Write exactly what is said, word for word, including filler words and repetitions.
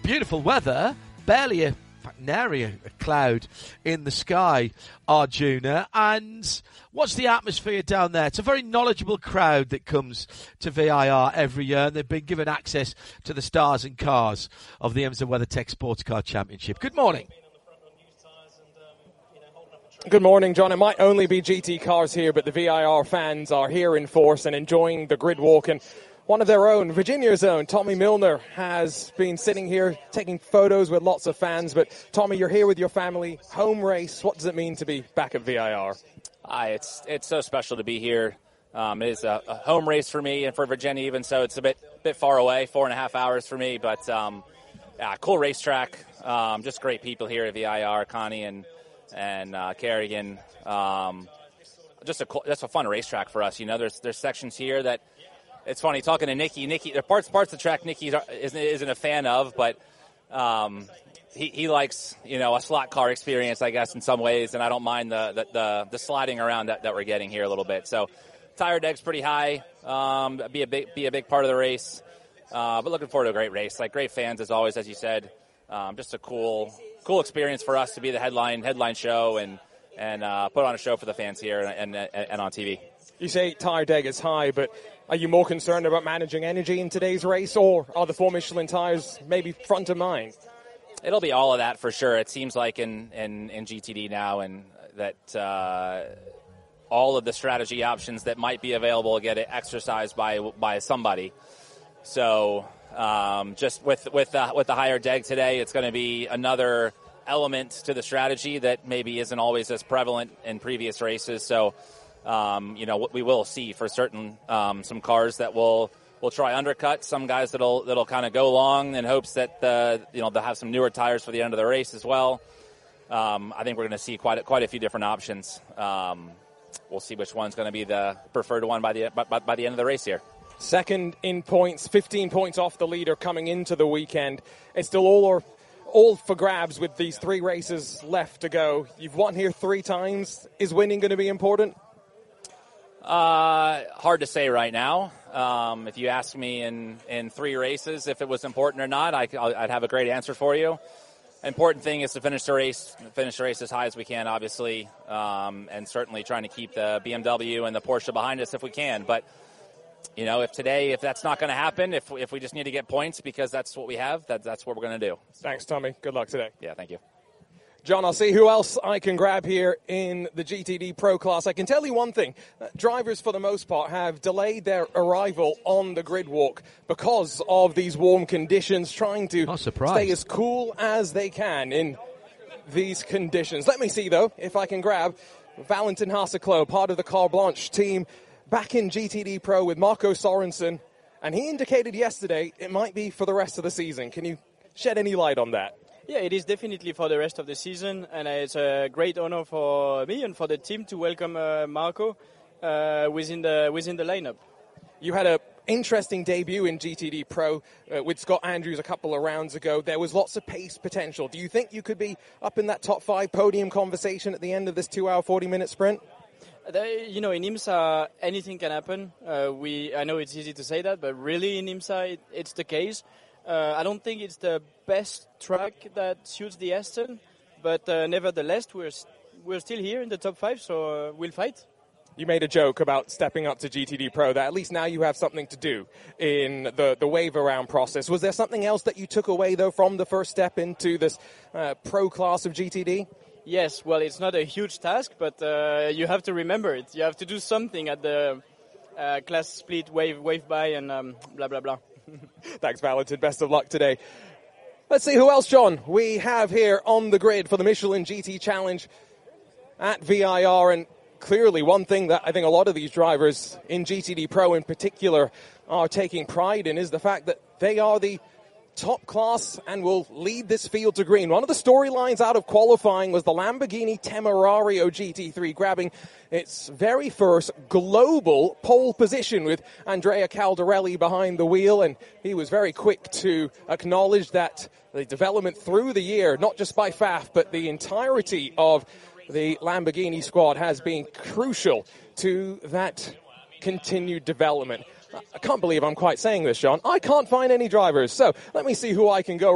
beautiful weather, barely a, in fact, nary a, a cloud in the sky, Arjuna. And what's the atmosphere down there? It's a very knowledgeable crowd that comes to V I R every year, and they've been given access to the stars and cars of the IMSA WeatherTech Sports Car Championship. Good morning. Good morning, John. It might only be G T cars here, but the V I R fans are here in force and enjoying the grid walk. And one of their own, Virginia's own, Tommy Milner, has been sitting here taking photos with lots of fans. But Tommy, you're here with your family, home race. What does it mean to be back at V I R? Uh, it's it's so special to be here. Um, it is a, a home race for me and for Virginia, even so it's a bit bit far away, four and a half hours for me. But um, yeah, cool racetrack, um, just great people here at V I R, Connie and and uh, Kerrigan. Um, just a just a fun racetrack for us. You know, there's there's sections here that it's funny talking to Nikki. Nikki, there are parts parts of the track Nikki isn't isn't a fan of, but um, he he likes you know a slot car experience, I guess, in some ways, and I don't mind the the the, the sliding around that, that we're getting here a little bit. So tire deck's pretty high. Um, be a big be a big part of the race, uh, but looking forward to a great race. Like great fans as always, as you said. Um, just a cool. Cool experience for us to be the headline headline show and and uh, put on a show for the fans here and, and and on T V. You say tire deck is high, but are you more concerned about managing energy in today's race, or are the four Michelin tires maybe front of mind? It'll be all of that for sure. It seems like in in, in G T D now, and that uh, all of the strategy options that might be available get exercised by by somebody. So. Um, just with with the, with the higher deg today, it's going to be another element to the strategy that maybe isn't always as prevalent in previous races. So, um, you know, we will see for certain um, some cars that will will try undercut, some guys that'll that'll kind of go long in hopes that the you know they'll have some newer tires for the end of the race as well. Um, I think we're going to see quite a, quite a few different options. Um, we'll see which one's going to be the preferred one by the by, by the end of the race here. Second in points, fifteen points off the leader coming into the weekend. It's still all or all for grabs with these three races left to go. You've won here three times. Is winning going to be important? Uh, hard to say right now. Um, if you ask me in, in three races if it was important or not, I, I'd have a great answer for you. Important thing is to finish the race, finish the race as high as we can, obviously, um, and certainly trying to keep the B M W and the Porsche behind us if we can. But you know, if today, if that's not going to happen, if if we just need to get points because that's what we have, that, that's what we're going to do. Thanks, Tommy. Good luck today. Yeah, thank you. John, I'll see who else I can grab here in the G T D Pro class. I can tell you one thing. Drivers, for the most part, have delayed their arrival on the grid walk because of these warm conditions, trying to stay as cool as they can in these conditions. Let me see, though, if I can grab Valentin Hasseklo, part of the Car Blanche team, back in G T D Pro with Marco Sorensen, and he indicated yesterday it might be for the rest of the season. Can you shed any light on that? Yeah, it is definitely for the rest of the season, and it's a great honor for me and for the team to welcome uh, Marco uh, within the within the lineup. You had an interesting debut in G T D Pro uh, with Scott Andrews a couple of rounds ago. There was lots of pace potential. Do you think you could be up in that top five podium conversation at the end of this two-hour, forty-minute sprint? They, you know, in IMSA, anything can happen. Uh, we, I know it's easy to say that, but really in IMSA, it, it's the case. Uh, I don't think it's the best track that suits the Aston, but uh, nevertheless, we're we're still here in the top five, so uh, we'll fight. You made a joke about stepping up to G T D Pro, that at least now you have something to do in the, the wave around process. Was there something else that you took away, though, from the first step into this uh, pro class of G T D? Yes, well, it's not a huge task, but uh, you have to remember it. You have to do something at the uh, class split, wave, wave by, and um, blah, blah, blah. Thanks, Valentin. Best of luck today. Let's see who else, John, we have here on the grid for the Michelin G T Challenge at V I R. And clearly one thing that I think a lot of these drivers in G T D Pro in particular are taking pride in is the fact that they are the top class and will lead this field to green. One of the storylines out of qualifying was the Lamborghini Temerario G T three grabbing its very first global pole position with Andrea Caldarelli behind the wheel, and he was very quick to acknowledge that the development through the year, not just by F A F, but the entirety of the Lamborghini squad has been crucial to that continued development. I can't believe I'm quite saying this, John. I can't find any drivers, so let me see who I can go